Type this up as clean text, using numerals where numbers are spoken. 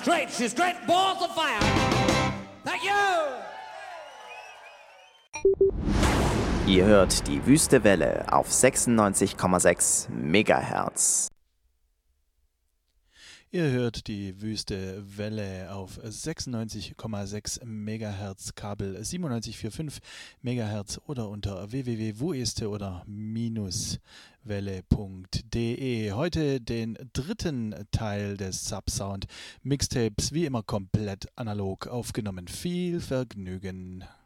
great. She's great balls of fire. Thank you. Ihr hört die Wüste Welle auf 96,6 Megahertz. Ihr hört die Wüste Welle auf 96,6 Megahertz, Kabel 97,45 Megahertz oder unter www.wueste oder -welle.de. Heute den dritten Teil des Subsound Mixtapes, wie immer komplett analog aufgenommen. Viel Vergnügen.